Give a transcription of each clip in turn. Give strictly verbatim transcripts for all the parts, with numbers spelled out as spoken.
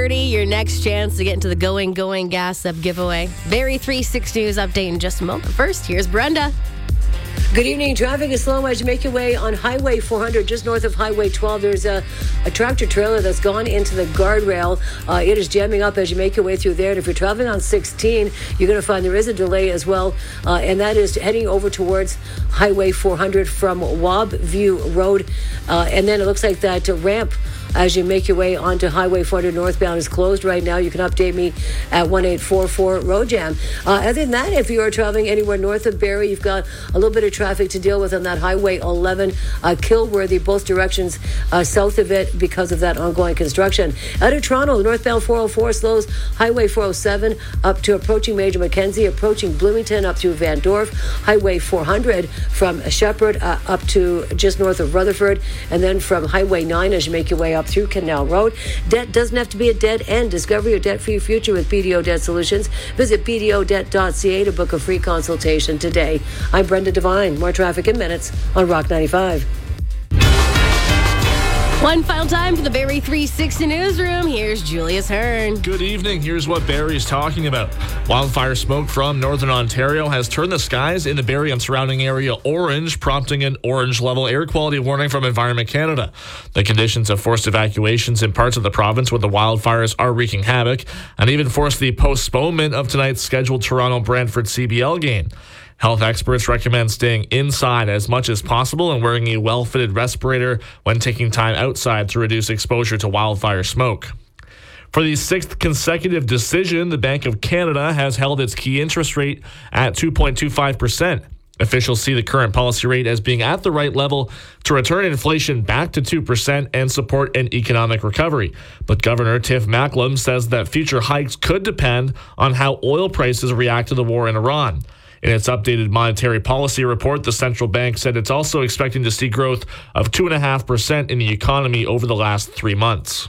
Your next chance to get into the Going Going Gas Up giveaway. Barrie three sixty News update in just a moment. First, here's Brenda. Good evening. Traffic is slow as you make your way on Highway four hundred, just north of Highway twelve. There's a, a tractor trailer that's gone into the guardrail. Uh, it is jamming up as you make your way through there. And if you're traveling on sixteen, you're going to find there is a delay as well. Uh, and that is heading over towards Highway four hundred from Wobview Road. Uh, and then it looks like that uh, ramp as you make your way onto Highway four hundred northbound is closed right now. You can update me at one eight four four road jam. Uh, other than that, if you are traveling anywhere north of Barrie, you've got a little bit of traffic to deal with on that Highway eleven, uh, Kilworthy, both directions uh, south of it because of that ongoing construction. Out of Toronto, northbound four oh four slows Highway four oh seven up to approaching Major Mackenzie, approaching Bloomington up through Van Dorp, Highway four hundred from Shepherd uh, up to just north of Rutherford, and then from Highway nine as you make your way up through Canal Road. Debt doesn't have to be a dead end. Discover your debt-free future with B D O Debt Solutions. Visit b d o debt dot c a to book a free consultation today. I'm Brenda Devine. More traffic in minutes on Rock ninety-five. One final time for the Barrie three sixty Newsroom. Here's Julius Hearn. Good evening. Here's what Barrie's talking about. Wildfire smoke from northern Ontario has turned the skies in the Barrie and surrounding area orange, prompting an orange-level air quality warning from Environment Canada. The conditions have forced evacuations in parts of the province where the wildfires are wreaking havoc, and even forced the postponement of tonight's scheduled Toronto-Brantford C B L game. Health experts recommend staying inside as much as possible and wearing a well-fitted respirator when taking time outside to reduce exposure to wildfire smoke. For the sixth consecutive decision, the Bank of Canada has held its key interest rate at two point two five percent. Officials see the current policy rate as being at the right level to return inflation back to two percent and support an economic recovery. But Governor Tiff Macklem says that future hikes could depend on how oil prices react to the war in Iran. In its updated monetary policy report, the central bank said it's also expecting to see growth of two point five percent in the economy over the last three months.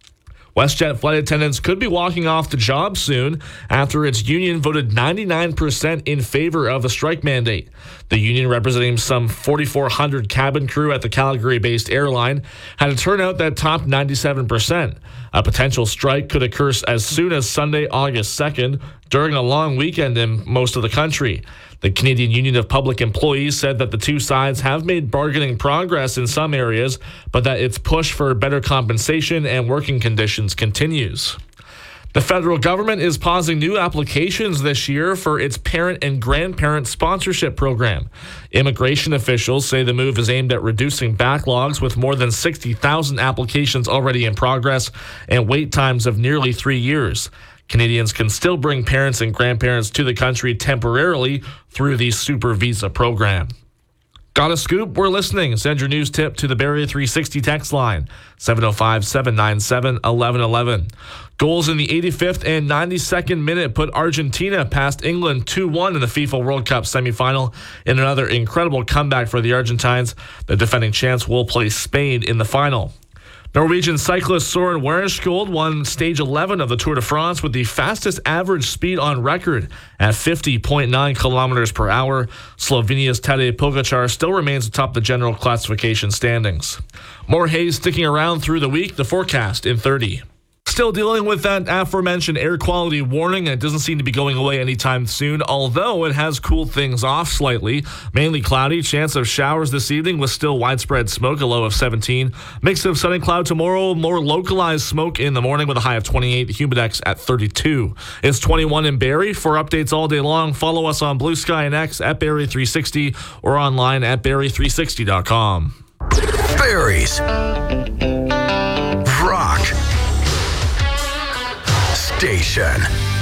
WestJet flight attendants could be walking off the job soon after its union voted ninety-nine percent in favor of a strike mandate. The union, representing some forty-four hundred cabin crew at the Calgary-based airline, had a turnout that topped ninety-seven percent. A potential strike could occur as soon as Sunday, August second, during a long weekend in most of the country. The Canadian Union of Public Employees said that the two sides have made bargaining progress in some areas, but that its push for better compensation and working conditions continues. The federal government is pausing new applications this year for its parent and grandparent sponsorship program. Immigration officials say the move is aimed at reducing backlogs with more than sixty thousand applications already in progress and wait times of nearly three years. Canadians can still bring parents and grandparents to the country temporarily through the Super Visa program. Got a scoop? We're listening. Send your news tip to the Barrie three sixty text line, seven oh five, seven nine seven, one one one one. Goals in the eighty-fifth and ninety-second minute put Argentina past England two one in the FIFA World Cup semifinal. In another incredible comeback for the Argentines, the defending champs will play Spain in the final. Norwegian cyclist Søren Werenskjold won stage eleven of the Tour de France with the fastest average speed on record at fifty point nine kilometers per hour. Slovenia's Tadej Pogačar still remains atop the general classification standings. More haze sticking around through the week. The forecast in thirty. Still dealing with that aforementioned air quality warning. It doesn't seem to be going away anytime soon, although it has cooled things off slightly. Mainly cloudy, chance of showers this evening with still widespread smoke, a low of seventeen. Mix of sun and cloud tomorrow, more localized smoke in the morning with a high of twenty-eight. Humidex at thirty-two. It's twenty-one in Barrie. For updates all day long, follow us on Blue Sky and X at Barrie three sixty or online at barrie three sixty dot com. Barrie's Rock Station.